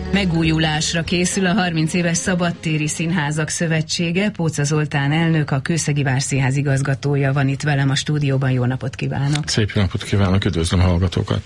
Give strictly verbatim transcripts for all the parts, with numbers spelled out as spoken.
Megújulásra készül a harminc éves Szabadtéri Színházak Szövetsége. Póca Zoltán elnök, a Kőszegi Várszínház igazgatója van itt velem a stúdióban. Jó napot kívánok! Szép jó napot kívánok, üdvözlöm a hallgatókat!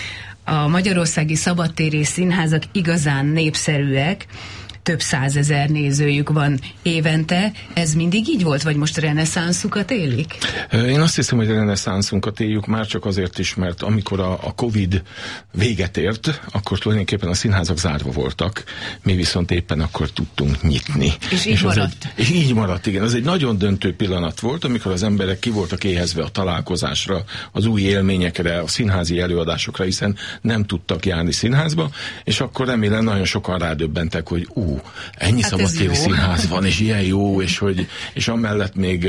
A magyarországi szabadtéri színházak igazán népszerűek, több százezer nézőjük van évente. Ez mindig így volt, vagy most reneszánszukat élik? Én azt hiszem, hogy reneszánszunkat éljük, már csak azért is, mert amikor a, a Covid véget ért, akkor tulajdonképpen a színházak zárva voltak, mi viszont éppen akkor tudtunk nyitni. És így és maradt. Egy, és így maradt, igen. Ez egy nagyon döntő pillanat volt, amikor az emberek ki voltak éhezve a találkozásra, az új élményekre, a színházi előadásokra, hiszen nem tudtak járni színházba, és akkor remélem nagyon sokan rádöbbentek, hogy ú, ennyi hát szabadtéri színház van, és ilyen jó, és, hogy, és amellett még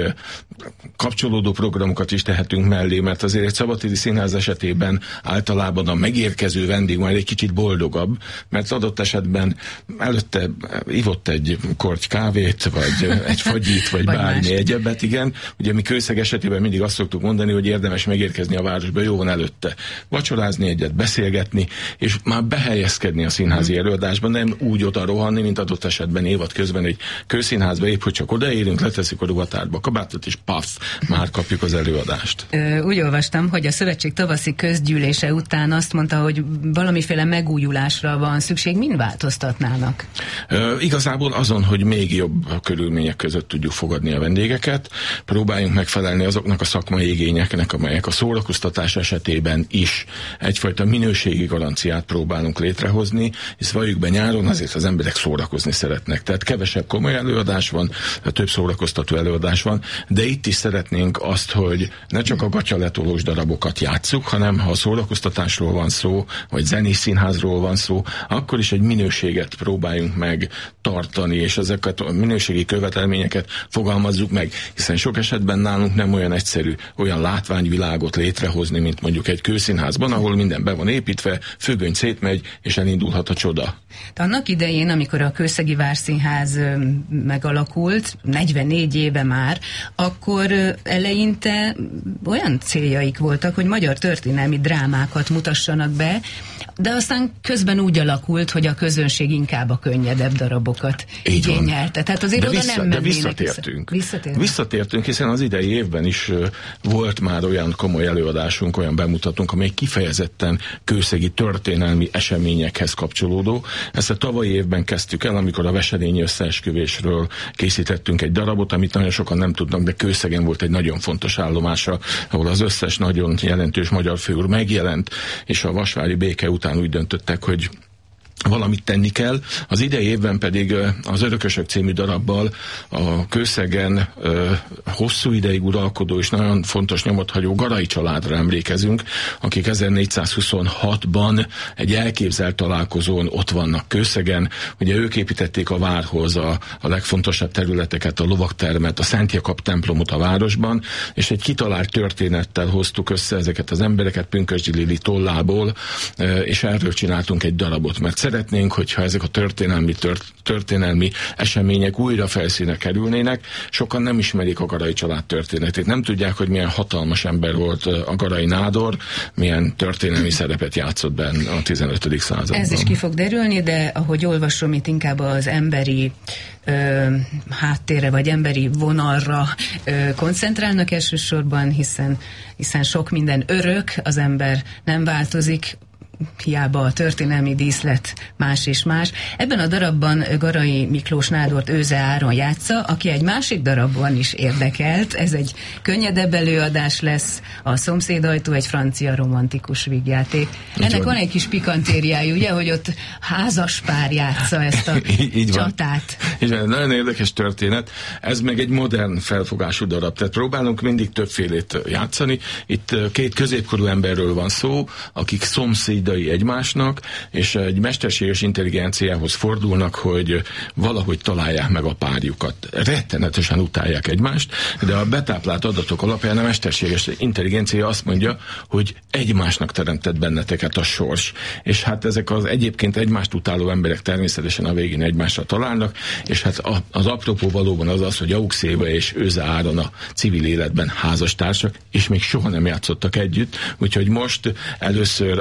kapcsolódó programokat is tehetünk mellé, mert azért egy szabadtéri színház esetében általában a megérkező vendég majd egy kicsit boldogabb, mert adott esetben előtte ivott egy korty kávét, vagy egy fagyit, vagy, vagy bármi mást. Egyebet, igen. Ugye mi Kőszeg esetében mindig azt szoktuk mondani, hogy érdemes megérkezni a városba, jó van előtte. Vacsorázni egyet, beszélgetni, és már behelyezkedni a színházi hmm. előadásban, nem úgy oda rohanni, mint adott esetben évad közben egy kőszínházba, épp hogy csak odaérünk, leteszik a ruhatárba a kabátot, és paf, már kapjuk az előadást. Ö, úgy olvastam, hogy a szövetség tavaszi közgyűlése után azt mondta, hogy valamiféle megújulásra van szükség. Mind változtatnának? Ö, igazából azon, hogy még jobb körülmények között tudjuk fogadni a vendégeket, próbáljunk megfelelni azoknak a szakmai igényeknek, amelyek a szórakoztatás esetében is egyfajta minőségi garanciát próbálunk létrehozni, hisz valljuk be, nyáron azért az emberek szórakozni szeretnek. Tehát kevesebb komoly előadás van, több szórakoztató előadás van, de itt is szeretnénk azt, hogy ne csak a gacsaletolós darabokat játsszuk, hanem ha a szórakoztatásról van szó, vagy zenés színházról van szó, akkor is egy minőséget próbáljunk meg tartani, és ezeket a minőségi követelményeket fogalmazzuk meg, hiszen sok esetben nálunk nem olyan egyszerű olyan látványvilágot létrehozni, mint mondjuk egy kőszínházban, ahol minden be van építve, függöny szétmegy, és elindulhat a csoda. De annak idején, amikor a Kőszegi Várszínház megalakult, negyvennégy éve már, akkor eleinte olyan céljaik voltak, hogy magyar történelmi drámákat mutassanak be, de aztán közben úgy alakult, hogy a közönség inkább a könnyedebb darabokat igényelte. Tehát azért de oda vissza, nem mennének. De visszatértünk. Visszatértünk. Visszatértünk, hiszen az idei évben is uh, volt már olyan komoly előadásunk, olyan bemutatónk, amely kifejezetten kőszegi történelmi eseményekhez kapcsolódó. Ezt a tavalyi évben kezdtük el, amikor a Veselényi összeesküvésről készítettünk egy darabot, amit nagyon sokan nem tudnak, de Kőszegen volt egy nagyon fontos állomása, ahol az összes nagyon jelentős magyar főúr megjelent, és a vasvári béke után úgy döntöttek, hogy valamit tenni kell. Az idei évben pedig az Örökösök című darabbal a Kőszegen ö, hosszú ideig uralkodó és nagyon fontos nyomot hagyó Garai családra emlékezünk, akik ezernégyszázhuszonhatban egy elképzelt találkozón ott vannak Kőszegen. Ugye ők építették a várhoz a, a legfontosabb területeket, a lovagtermet, a Szent Jakab templomot a városban, és egy kitalált történettel hoztuk össze ezeket az embereket Pünkösdi Lili tollából, ö, és erről csináltunk egy darabot, mert szeretnénk, hogyha ezek a történelmi, tört, történelmi események újra felszínre kerülnének. Sokan nem ismerik a Garai család történetét. Nem tudják, hogy milyen hatalmas ember volt a Garai nádor, milyen történelmi szerepet játszott benne a tizenötödik században. Ez is ki fog derülni, de ahogy olvasom, itt inkább az emberi ö, háttérre, vagy emberi vonalra ö, koncentrálnak elsősorban, hiszen, hiszen sok minden örök, az ember nem változik, hiába a történelmi díszlet más és más. Ebben a darabban Garai Miklós nádort Őze Áron játsza, aki egy másik darabban is érdekelt. Ez egy könnyedebb előadás lesz, a Szomszédajtó, egy francia romantikus vígjáték. Ennek van. van egy kis pikantériája, ugye, hogy ott házas pár játsza ezt a így csatát. Így van. Nagyon érdekes történet. Ez meg egy modern felfogású darab, tehát próbálunk mindig többfélét játszani. Itt két középkorú emberről van szó, akik szomszéd egymásnak, és egy mesterséges intelligenciához fordulnak, hogy valahogy találják meg a párjukat. Rettenetesen utálják egymást, de a betáplált adatok alapján a mesterséges intelligencia azt mondja, hogy egymásnak teremtett benneteket a sors. És hát ezek az egyébként egymást utáló emberek természetesen a végén egymásra találnak, és hát az apropó valóban az az, hogy Augusztus Éva és Őze Áron a civil életben házastársak, és még soha nem játszottak együtt, úgyhogy most először a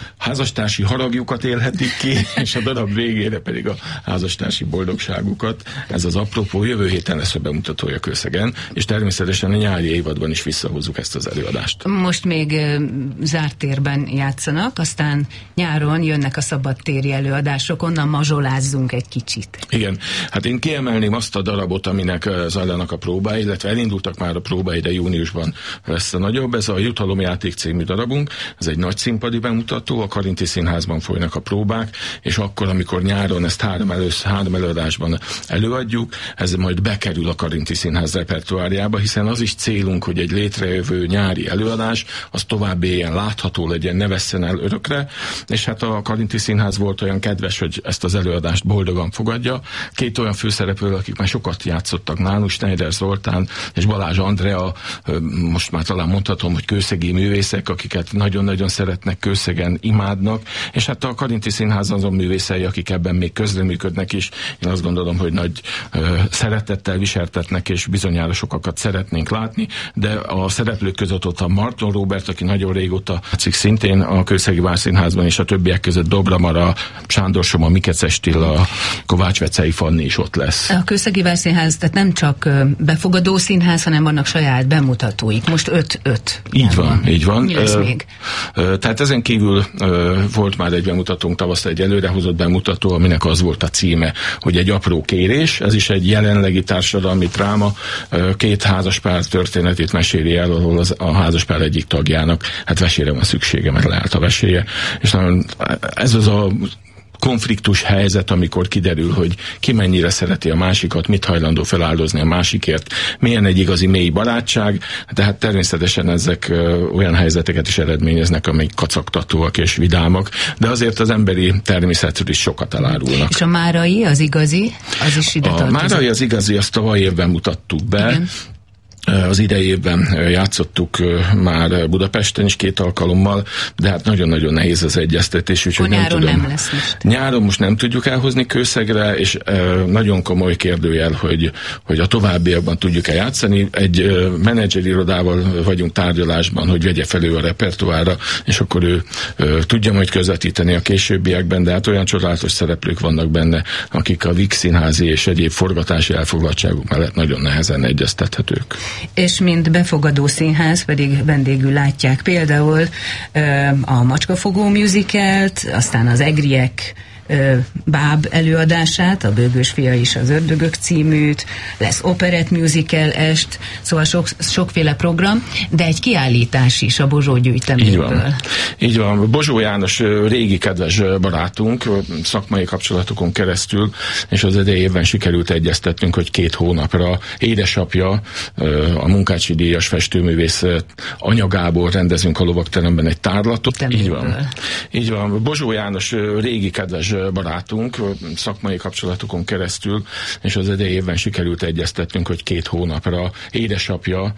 házastársi haragjukat élhetik ki, és a darab végére pedig a házastársi boldogságukat. Ez az apropó, jövő héten lesz a bemutatója Kőszegen, és természetesen a nyári évadban is visszahozzuk ezt az előadást. Most még uh, zárt térben játszanak, aztán nyáron jönnek a szabadtéri előadások, onnan mazsolázzunk egy kicsit. Igen, hát én kiemelném azt a darabot, aminek zajlanak a próbái, illetve elindultak már a próbái, de júniusban lesz a nagyobb. Ez a Jutalomjáték című darabunk, ez egy nagy színpadi bemutató, a Karinti Színházban folynak a próbák, és akkor, amikor nyáron ezt három, elősz, három előadásban előadjuk, ez majd bekerül a Karinti Színház repertoárjába, hiszen az is célunk, hogy egy létrejövő nyári előadás, az tovább éljen, látható legyen, ne vesszen el örökre, és hát a Karinti Színház volt olyan kedves, hogy ezt az előadást boldogan fogadja. Két olyan főszereplő, akik már sokat játszottak nálunk, Schneider Zoltán és Balázs Andrea, most már talán mondhatom, hogy kőszegi művészek, akiket nagyon-nagyon szeretnek Kőszegen, imádnak, és hát a Karinti Színház azon művészei, akik ebben még közreműködnek is. Én azt gondolom, hogy nagy ö, szeretettel viseltetnek, és bizonyára sokakat szeretnénk látni, de a szereplők között ott a Marton Róbert, aki nagyon régóta játszik szintén a Kőszegi Várszínházban, és a többiek között Dobra Mara, Sándor Soma, Mikece Stilla, Kovács Vecei Fanni is ott lesz. A Kőszegi Várszínház, tehát nem csak befogadó színház, hanem vannak saját bemutatóik. Most öt-öt. Így van, van, így van. Mi lesz ö, még? Ö, tehát ezen kívül ö, volt már egy bemutatónk, tavasszal egy előrehozott bemutató, aminek az volt a címe, hogy egy apró kérés. Ez is egy jelenlegi társadalmi dráma. Ö, két házaspár történetét meséli el, ahol az, a házaspár egyik tagjának hát vesére van szüksége, mert leállt a veséje. És nagyon, ez az a konfliktus helyzet, amikor kiderül, hogy ki mennyire szereti a másikat, mit hajlandó feláldozni a másikért, milyen egy igazi mély barátság, tehát természetesen ezek ö, olyan helyzeteket is eredményeznek, amelyik kacagtatóak és vidámak, de azért az emberi természetről is sokat elárulnak. És a márai, az igazi, az is ide tartozik? A márai, az igazi, azt tavaly évben mutattuk be. Igen. Az idei évben játszottuk már Budapesten is két alkalommal, de hát nagyon-nagyon nehéz az egyeztetés, úgyhogy nem tudom. Nem lesz most. Nyáron most nem tudjuk elhozni Kőszegre, és e, nagyon komoly kérdőjel, hogy, hogy a továbbiakban tudjuk-e játszani. Egy e, menedzserirodával vagyunk tárgyalásban, hogy vegye fel ő a repertoárra, és akkor ő e, tudja majd közvetíteni a későbbiekben, de hát olyan csodálatos szereplők vannak benne, akik a Víg Színházi és egyéb forgatási elfoglaltságuk mellett nagyon nehezen egyeztethetők. És mint befogadó színház pedig vendégül látják például ö, a Macskafogó musicalt, aztán az Egriek ö, báb előadását, a Bőgős fia is az ördögök címűt, lesz operett musical est, szóval sok, sokféle program, de egy kiállítás is a Bozsó gyűjteményből. Így van. Így van. Bozsó János régi kedves barátunk, szakmai kapcsolatokon keresztül, és az idejében sikerült egyeztetnünk, hogy két hónapra édesapja, a Munkácsi díjas festőművész anyagából rendezünk a Lovagteremben egy tárlatot. Így van. Így van. Bozsó János régi kedves barátunk, szakmai kapcsolatokon keresztül, és az idejében sikerült egyeztetnünk, hogy két hónapra édesapja,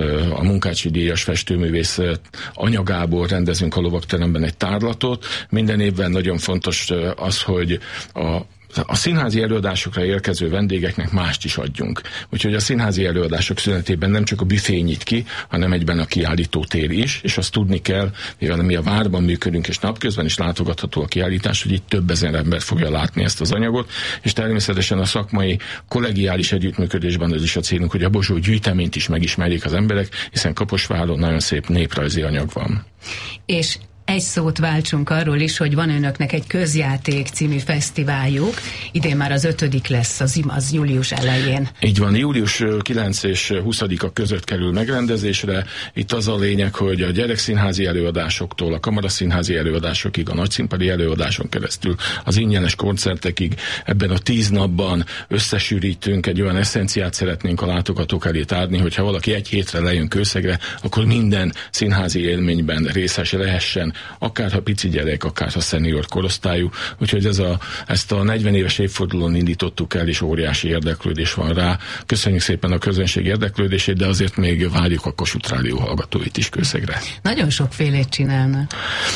a Munkácsi díjas festőművész anyagából rendezünk a Lovagteremben egy tárlatot. Minden évben nagyon fontos az, hogy a a színházi előadásokra érkező vendégeknek mást is adjunk. Úgyhogy a színházi előadások szünetében nem csak a büfé nyit ki, hanem egyben a kiállító tér is, és azt tudni kell, mivel mi a várban működünk, és napközben is látogatható a kiállítás, hogy itt több ezer ember fogja látni ezt az anyagot, és természetesen a szakmai kollegiális együttműködésben az is a célunk, hogy a Bozsó gyűjteményt is megismerjék az emberek, hiszen Kaposváron nagyon szép néprajzi anyag van. És egy szót váltsunk arról is, hogy van önöknek egy közjáték című fesztiváljuk. Idén már az ötödik lesz, az, az július elején. Így van, július kilencedike és huszadika között kerül megrendezésre. Itt az a lényeg, hogy a gyerekszínházi előadásoktól, a kamaraszínházi előadásokig, a nagyszínpadi előadáson keresztül, az ingyenes koncertekig ebben a tíz napban összesűrítünk, egy olyan eszenciát szeretnénk a látogatók elé tárni, hogyha valaki egy hétre lejön Kőszegre, akkor minden színházi élményben részes lehessen, akár ha pici gyerek, akár ha szenior korosztályú. Úgyhogy ez a, ezt a negyven éves évfordulón indítottuk el, és óriási érdeklődés van rá. Köszönjük szépen a közönség érdeklődését, de azért még várjuk a Kossuth Rádió hallgatóit is Kőszegre. Nagyon sokfélét csinálnak.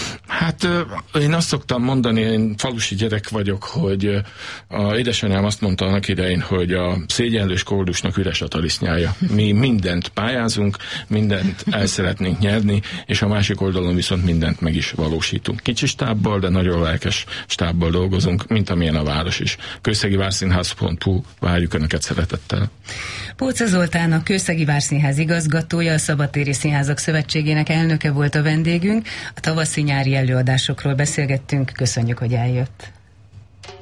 Hát én azt szoktam mondani, én falusi gyerek vagyok, hogy a édesanyám azt mondta annak idején, hogy a szégyenlős kordusnak üres a talisznyája. Mi mindent pályázunk, mindent el szeretnénk nyerni, és a másik oldalon viszont mindent meg meg is valósítunk. Kicsi stábbal, de nagyon lelkes stábbal dolgozunk, mint amilyen a város is. Kőszegi Várszínház pont hu, várjuk Önöket szeretettel. Póca Zoltán, a Kőszegi Várszínház igazgatója, a Szabadtéri Színházak Szövetségének elnöke volt a vendégünk. A tavaszi-nyári előadásokról beszélgettünk. Köszönjük, hogy eljött.